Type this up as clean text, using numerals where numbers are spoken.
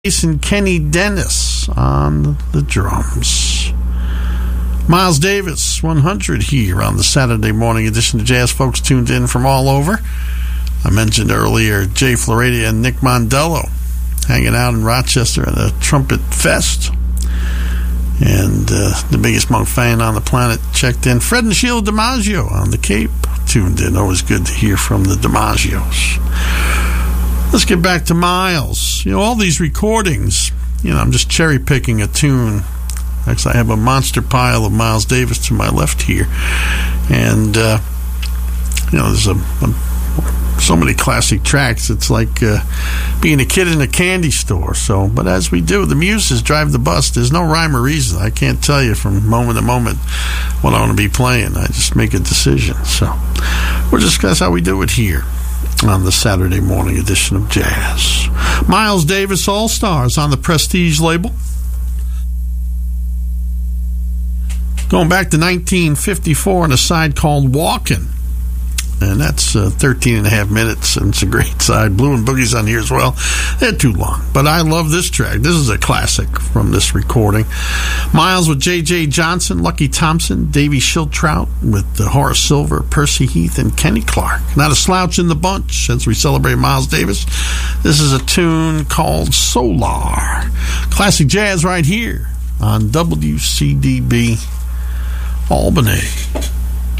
and Kenny Dennis on the drums. Miles Davis, 100 here on the Saturday morning edition of Jazz. Folks tuned in from all over. I mentioned earlier Jay Florida and Nick Mondello hanging out in Rochester at a trumpet fest. And the biggest monk fan on the planet checked in. Fred and Sheila DiMaggio on the Cape tuned in. Always good to hear from the DiMaggios. Let's get back to Miles. You know, all these recordings, I'm just cherry picking a tune. Actually, I have a monster pile of Miles Davis to my left here. And, there's so many classic tracks. It's like being a kid in a candy store. But as we do, the muses drive the bus. There's no rhyme or reason. I can't tell you from moment to moment what I want to be playing. I just make a decision. So that's how we do it here on the Saturday morning edition of Jazz. Miles Davis All-Stars on the Prestige label. Going back to 1954 on a side called Walkin'. And that's 13 and a half minutes, and it's a great side. Blue and Boogie's on here as well. They're too long, but I love this track. This is a classic from this recording. Miles with J.J. Johnson, Lucky Thompson, Davy Schiltrout with Horace Silver, Percy Heath, and Kenny Clark. Not a slouch in the bunch as we celebrate Miles Davis. This is a tune called Solar. Classic jazz right here on WCDB Albany.